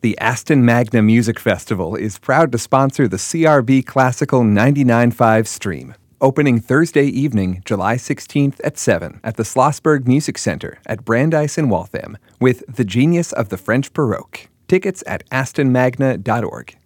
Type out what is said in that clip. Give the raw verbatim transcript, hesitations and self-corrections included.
The Aston Magna Music Festival is proud to sponsor the C R B Classical ninety-nine point five stream. Opening Thursday evening, July sixteenth at seven at the Schlossberg Music Center at Brandeis in Waltham with The Genius of the French Baroque. Tickets at aston magna dot org.